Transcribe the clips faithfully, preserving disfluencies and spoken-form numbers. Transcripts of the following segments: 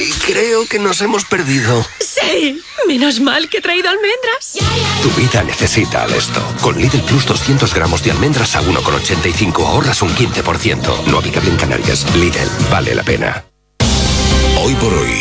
Ay, creo que nos hemos perdido. ¡Sí! Menos mal que he traído almendras. Tu vida necesita Alesto. Con Lidl Plus doscientos gramos de almendras a uno con ochenta y cinco ahorras un quince por ciento. No aplicable en Canarias. Lidl, vale la pena. Hoy por hoy,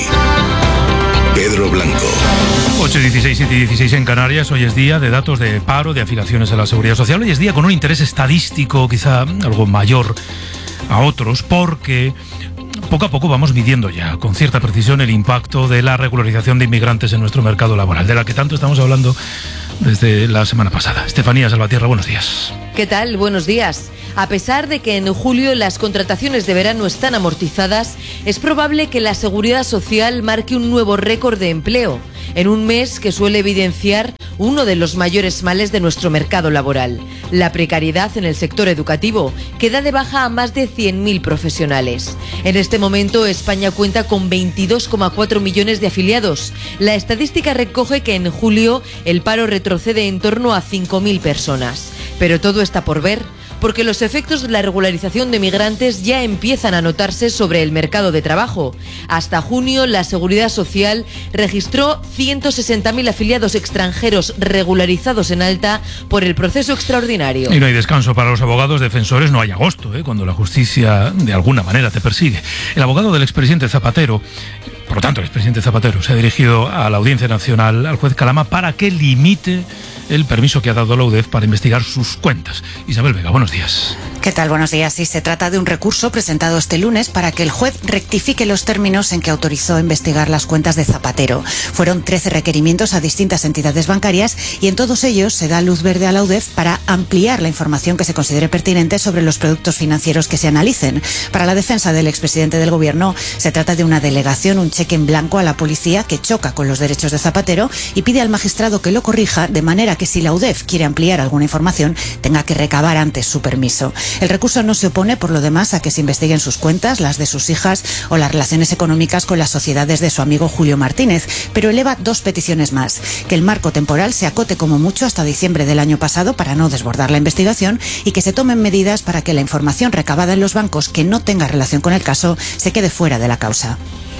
Pedro Blanco. ocho y dieciséis, siete y dieciséis en Canarias. Hoy es día de datos de paro, de afiliaciones a la Seguridad Social. Hoy es día con un interés estadístico quizá algo mayor a otros, porque poco a poco vamos midiendo ya con cierta precisión el impacto de la regularización de inmigrantes en nuestro mercado laboral, de la que tanto estamos hablando desde la semana pasada. Estefanía Salvatierra, buenos días. ¿Qué tal? Buenos días. A pesar de que en julio las contrataciones de verano están amortizadas, es probable que la Seguridad Social marque un nuevo récord de empleo, en un mes que suele evidenciar uno de los mayores males de nuestro mercado laboral, la precariedad en el sector educativo, que da de baja a más de cien mil profesionales. En este momento, España cuenta con veintidós coma cuatro millones de afiliados. La estadística recoge que en julio el paro retrocede en torno a cinco mil personas. Pero todo está por ver, porque los efectos de la regularización de migrantes ya empiezan a notarse sobre el mercado de trabajo. Hasta junio, la Seguridad Social registró ciento sesenta mil afiliados extranjeros regularizados en alta por el proceso extraordinario. Y no hay descanso para los abogados defensores, no hay agosto, ¿eh? cuando la justicia de alguna manera te persigue. El abogado del expresidente Zapatero, por lo tanto el expresidente Zapatero, se ha dirigido a la Audiencia Nacional, al juez Calama, para que limite el permiso que ha dado la U D E F para investigar sus cuentas. Isabel Vega, buenos días. ¿Qué tal? Buenos días. Sí, se trata de un recurso presentado este lunes para que el juez rectifique los términos en que autorizó investigar las cuentas de Zapatero. Fueron trece requerimientos a distintas entidades bancarias y en todos ellos se da luz verde a la U D E F para ampliar la información que se considere pertinente sobre los productos financieros que se analicen. Para la defensa del expresidente del Gobierno, se trata de una delegación, un cheque en blanco a la policía que choca con los derechos de Zapatero y pide al magistrado que lo corrija, de manera que si la U D E F quiere ampliar alguna información, tenga que recabar antes su permiso. El recurso no se opone, por lo demás, a que se investiguen sus cuentas, las de sus hijas o las relaciones económicas con las sociedades de su amigo Julio Martínez, pero eleva dos peticiones más: que el marco temporal se acote como mucho hasta diciembre del año pasado para no desbordar la investigación y que se tomen medidas para que la información recabada en los bancos que no tenga relación con el caso se quede fuera de la causa.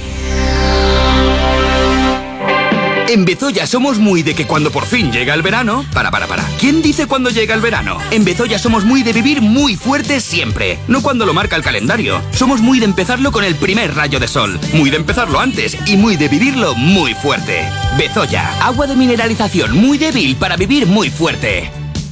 En Bezoya somos muy de que cuando por fin llega el verano... Para, para, para. ¿Quién dice cuando llega el verano? En Bezoya somos muy de vivir muy fuerte siempre. No cuando lo marca el calendario. Somos muy de empezarlo con el primer rayo de sol. Muy de empezarlo antes y muy de vivirlo muy fuerte. Bezoya, agua de mineralización muy débil para vivir muy fuerte.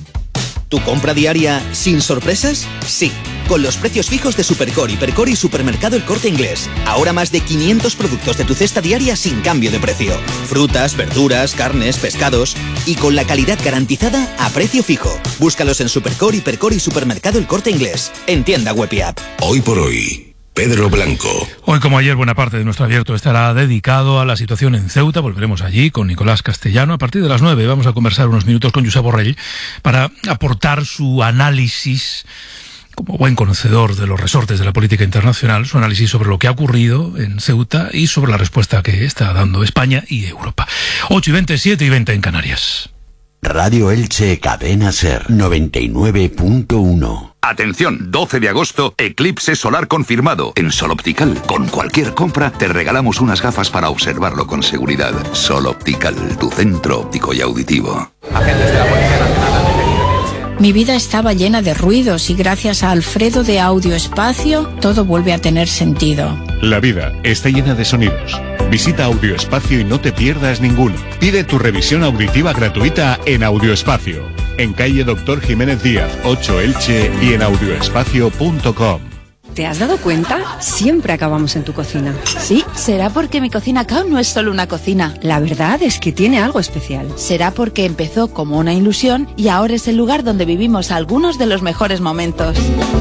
¿Tu compra diaria sin sorpresas? Sí, con los precios fijos de Supercor, Hipercor y Supermercado El Corte Inglés. Ahora más de quinientos productos de tu cesta diaria sin cambio de precio. Frutas, verduras, carnes, pescados y con la calidad garantizada a precio fijo. Búscalos en Supercor, Hipercor y Supermercado El Corte Inglés. En tienda web y app. Hoy por hoy, Pedro Blanco. Hoy, como ayer, buena parte de nuestro abierto estará dedicado a la situación en Ceuta. Volveremos allí con Nicolás Castellano. A partir de las nueve vamos a conversar unos minutos con Josep Borrell para aportar su análisis, como buen conocedor de los resortes de la política internacional, su análisis sobre lo que ha ocurrido en Ceuta y sobre la respuesta que está dando España y Europa. ocho y veinte, siete y veinte en Canarias. Radio Elche, Cadena Ser, noventa y nueve punto uno. Atención, doce de agosto, eclipse solar confirmado en Sol Optical. Con cualquier compra te regalamos unas gafas para observarlo con seguridad. Sol Optical, tu centro óptico y auditivo. Agentes de la Policía Nacional han detenido en Elche. Mi vida estaba llena de ruidos y gracias a Alfredo de Audio Espacio todo vuelve a tener sentido. La vida está llena de sonidos. Visita Audio Espacio y no te pierdas ninguno. Pide tu revisión auditiva gratuita en Audio Espacio, en calle Doctor Jiménez Díaz, ocho Elche y en audioespacio punto com. ¿Te has dado cuenta? Siempre acabamos en tu cocina. Sí, será porque mi cocina Cao no es solo una cocina. La verdad es que tiene algo especial. Será porque empezó como una ilusión y ahora es el lugar donde vivimos algunos de los mejores momentos.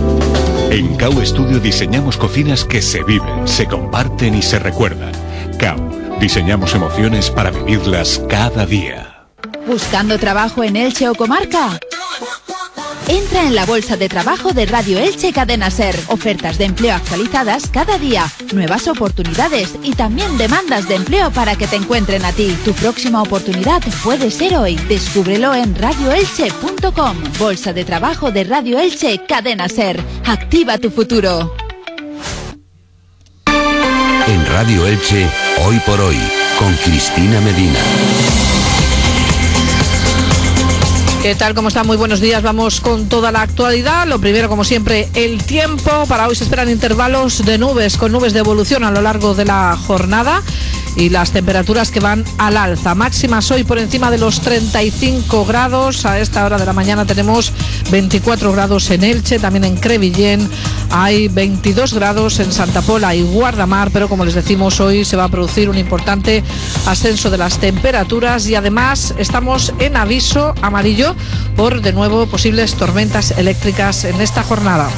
En Cao Studio diseñamos cocinas que se viven, se comparten y se recuerdan. Cao, diseñamos emociones para vivirlas cada día. ¿Buscando trabajo en Elche o comarca? Entra en la bolsa de trabajo de Radio Elche Cadena Ser. Ofertas de empleo actualizadas cada día, nuevas oportunidades y también demandas de empleo para que te encuentren a ti. Tu próxima oportunidad puede ser hoy. Descúbrelo en radio elche punto com. Bolsa de trabajo de Radio Elche Cadena Ser. Activa tu futuro. En Radio Elche, Hoy por Hoy, con Cristina Medina. ¿Qué tal? ¿Cómo están? Muy buenos días. Vamos con toda la actualidad. Lo primero, como siempre, el tiempo. Para hoy se esperan intervalos de nubes, con nubes de evolución a lo largo de la jornada y las temperaturas que van al alza. Máximas hoy por encima de los treinta y cinco grados. A esta hora de la mañana tenemos veinticuatro grados en Elche, también en Crevillén. Hay veintidós grados en Santa Pola y Guardamar, pero como les decimos, hoy se va a producir un importante ascenso de las temperaturas y además estamos en aviso amarillo por, de nuevo, posibles tormentas eléctricas en esta jornada.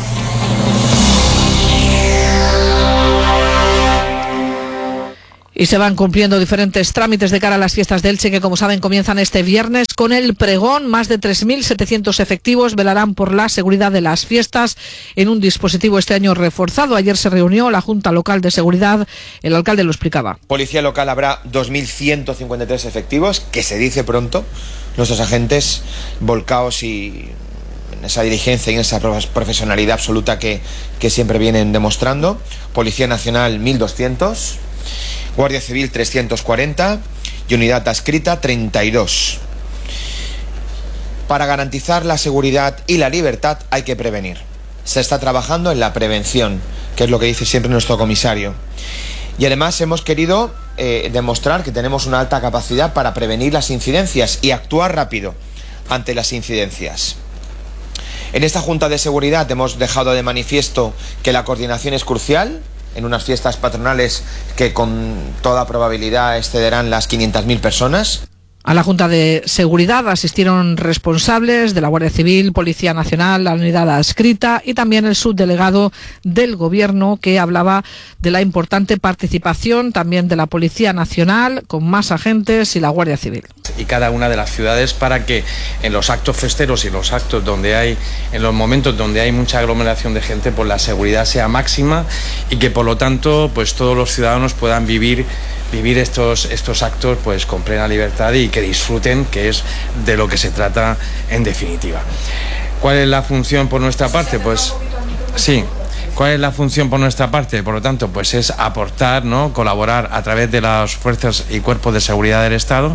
Y se van cumpliendo diferentes trámites de cara a las fiestas de Elche, que como saben comienzan este viernes con el pregón. Más de tres mil setecientos efectivos velarán por la seguridad de las fiestas en un dispositivo este año reforzado. Ayer se reunió la Junta Local de Seguridad, el alcalde lo explicaba. Policía local habrá dos mil ciento cincuenta y tres efectivos, que se dice pronto, nuestros agentes volcados y en esa diligencia y en esa profesionalidad absoluta que, que siempre vienen demostrando. Policía Nacional mil doscientos. Guardia Civil trescientos cuarenta y Unidad Adscrita treinta y dos. Para garantizar la seguridad y la libertad hay que prevenir. Se está trabajando en la prevención, que es lo que dice siempre nuestro comisario. Y además hemos querido eh, demostrar que tenemos una alta capacidad para prevenir las incidencias y actuar rápido ante las incidencias. En esta Junta de Seguridad hemos dejado de manifiesto que la coordinación es crucial en unas fiestas patronales que con toda probabilidad excederán las quinientas mil personas. A la Junta de Seguridad asistieron responsables de la Guardia Civil, Policía Nacional, la Unidad Adscrita y también el subdelegado del Gobierno, que hablaba de la importante participación también de la Policía Nacional con más agentes y la Guardia Civil. Y cada una de las ciudades, para que en los actos festeros y los actos donde hay, en los momentos donde hay mucha aglomeración de gente, pues la seguridad sea máxima y que por lo tanto pues todos los ciudadanos puedan vivir vivir estos estos actos pues con plena libertad y que disfruten, que es de lo que se trata en definitiva. ¿Cuál es la función por nuestra parte? Pues sí. ¿Cuál es la función por nuestra parte? Por lo tanto, pues es aportar, ¿no? Colaborar a través de las fuerzas y cuerpos de seguridad del Estado.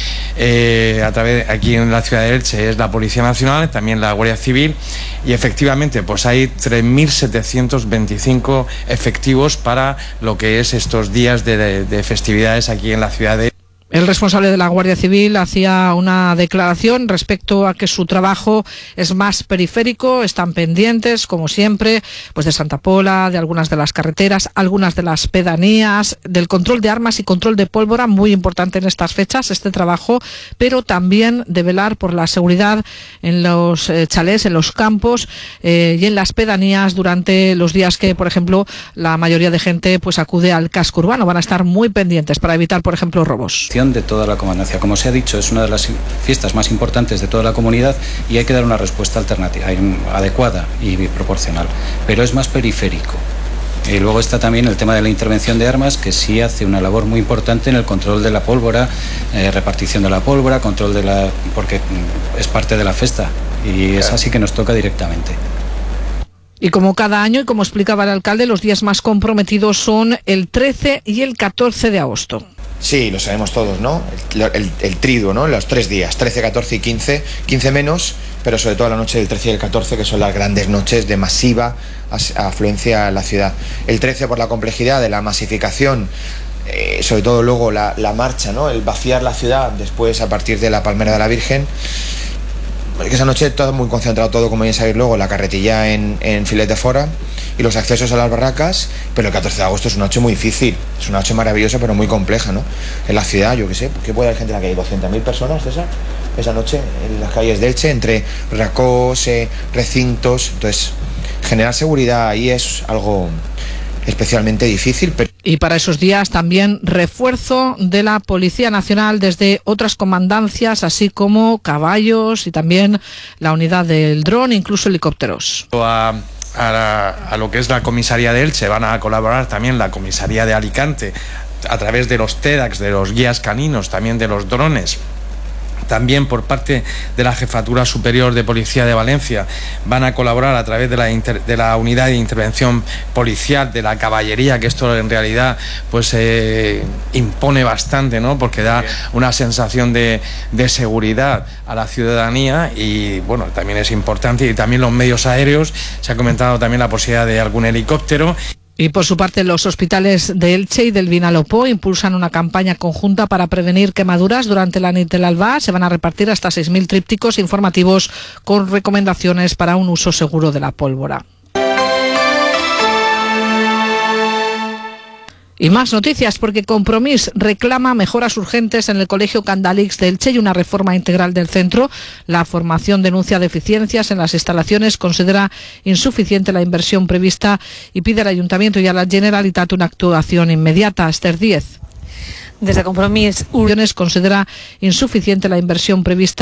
Eh, a través aquí en la ciudad de Elche es la Policía Nacional, también la Guardia Civil, y efectivamente pues hay tres mil setecientos veinticinco efectivos para lo que es estos días de, de, de festividades aquí en la ciudad de Elche. El responsable de la Guardia Civil hacía una declaración respecto a que su trabajo es más periférico, están pendientes, como siempre, pues de Santa Pola, de algunas de las carreteras, algunas de las pedanías, del control de armas y control de pólvora, muy importante en estas fechas este trabajo, pero también de velar por la seguridad en los eh, chalés, en los campos eh, y en las pedanías durante los días que, por ejemplo, la mayoría de gente pues acude al casco urbano. Van a estar muy pendientes para evitar, por ejemplo, robos. De toda la comandancia. Como se ha dicho, es una de las fiestas más importantes de toda la comunidad y hay que dar una respuesta alternativa, adecuada y proporcional, pero es más periférico. Y luego está también el tema de la intervención de armas, que sí hace una labor muy importante en el control de la pólvora, eh, repartición de la pólvora, control de la... porque es parte de la fiesta y es así que nos toca directamente. Y como cada año, y como explicaba el alcalde, los días más comprometidos son el trece y el catorce de agosto. Sí, lo sabemos todos, ¿no? El, el, el triduo, ¿no? Los tres días, trece, catorce y quince, quince menos, pero sobre todo la noche del trece y el catorce, que son las grandes noches de masiva afluencia a la ciudad. El trece por la complejidad de la masificación, eh, sobre todo luego la, la marcha, ¿no? El vaciar la ciudad después a partir de la Palmera de la Virgen. Que esa noche todo muy concentrado, todo, como bien sabéis, luego la carretilla en, en Filet de Fora y los accesos a las barracas, pero el catorce de agosto es una noche muy difícil, es una noche maravillosa pero muy compleja, ¿no? En la ciudad, yo qué sé, ¿qué puede haber gente en la calle? ¿doscientas mil personas, César? Esa noche en las calles de Elche, entre racós, eh, recintos, entonces generar seguridad ahí es algo especialmente difícil. Pero... Y para esos días también refuerzo de la Policía Nacional desde otras comandancias, así como caballos y también la unidad del dron, incluso helicópteros. A, a, la, a lo que es la comisaría de Elche van a colaborar también la comisaría de Alicante a través de los TEDx, de los guías caninos, también de los drones, También por parte de la Jefatura Superior de Policía de Valencia van a colaborar a través de la, inter, de la unidad de intervención policial, de la caballería, que esto en realidad pues eh, impone bastante, ¿no? Porque da una sensación de, de seguridad a la ciudadanía y bueno, también es importante, y también los medios aéreos, se ha comentado también la posibilidad de algún helicóptero. Y por su parte, los hospitales de Elche y del Vinalopó impulsan una campaña conjunta para prevenir quemaduras durante la nit del alba. Se van a repartir hasta seis mil trípticos informativos con recomendaciones para un uso seguro de la pólvora. Y más noticias, porque Compromís reclama mejoras urgentes en el Colegio Candalix de Elche y una reforma integral del centro. La formación denuncia deficiencias en las instalaciones, considera insuficiente la inversión prevista y pide al Ayuntamiento y a la Generalitat una actuación inmediata. Esther Díez. Desde Compromís, considera insuficiente la inversión prevista